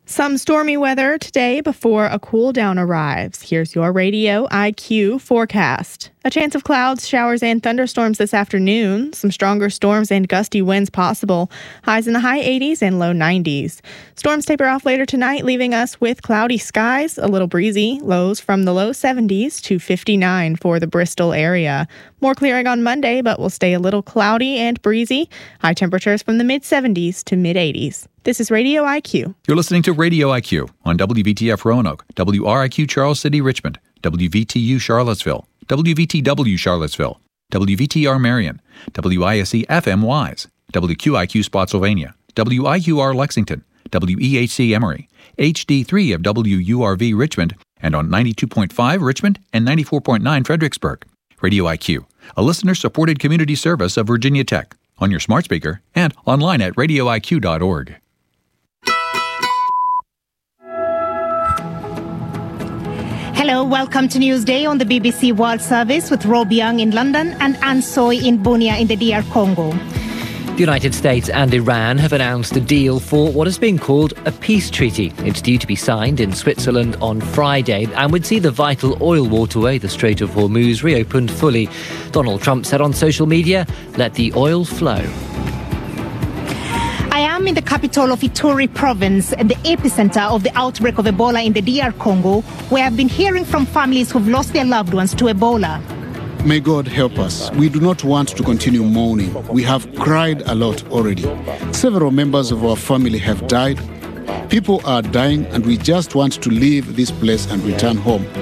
Some stormy weather today before a cool down arrives. Here's your Radio IQ forecast. A chance of clouds, showers, and thunderstorms this afternoon. Some stronger storms and gusty winds possible. Highs in the high 80s and low 90s. Storms taper off later tonight, leaving us with cloudy skies, a little breezy. Lows from the low 70s to 59 for the Bristol area. More clearing on Monday, but will stay a little cloudy and breezy. High temperatures from the mid 70s to mid 80s. This is Radio IQ. You're listening to Radio IQ on WVTF Roanoke, WRIQ Charles City Richmond, WVTU Charlottesville, WVTW Charlottesville, WVTR Marion, WISC FM Wise, WQIQ Spotsylvania, WIQR Lexington, WEHC Emory, HD3 of WURV Richmond, and on 92.5 Richmond and 94.9 Fredericksburg. Radio IQ, a listener-supported community service of Virginia Tech, on your smart speaker and online at radioiq.org. Hello, welcome to Newsday on the BBC World Service with Rob Young in London and Anne Soy in Bunia in the DR Congo. The United States and Iran have announced a deal for what is being called a peace treaty. It's due to be signed in Switzerland on Friday and would see the vital oil waterway, the Strait of Hormuz, reopened fully. Donald Trump said on social media, "Let the oil flow." I am in the capital of Ituri province and the epicenter of the outbreak of Ebola in the DR Congo, where I've been hearing from families who've lost their loved ones to Ebola. May God help us. We do not want to continue mourning. We have cried a lot already. Several members of our family have died. People are dying, and we just want to leave this place and return home.